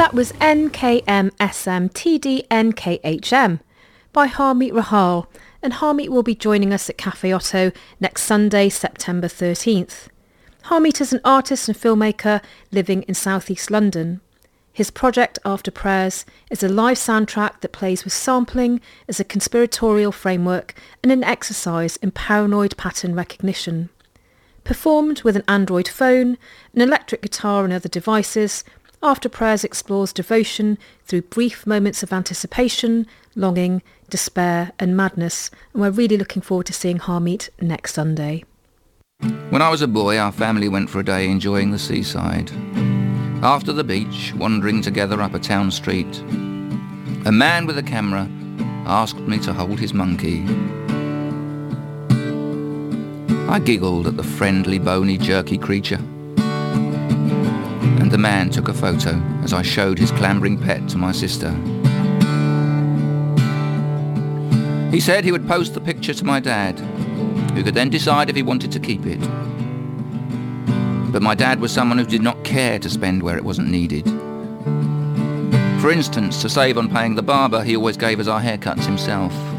That was NKMSMTDNKHM by Harmeet Rahal, and Harmeet will be joining us at Cafe Otto next Sunday, September 13th. Harmeet is an artist and filmmaker living in South East London. His project After Prayers is a live soundtrack that plays with sampling as a conspiratorial framework and an exercise in paranoid pattern recognition. Performed with an Android phone, an electric guitar and other devices, After Prayers explores devotion through brief moments of anticipation, longing, despair and madness, and we're really looking forward to seeing Harmeet next Sunday. When I was a boy, our family went for a day enjoying the seaside. After the beach, wandering together up a town street, a man with a camera asked me to hold his monkey. I giggled at the friendly, bony, jerky creature, and the man took a photo as I showed his clambering pet to my sister. He said he would post the picture to my dad, who could then decide if he wanted to keep it. But my dad was someone who did not care to spend where it wasn't needed. For instance, to save on paying the barber, he always gave us our haircuts himself.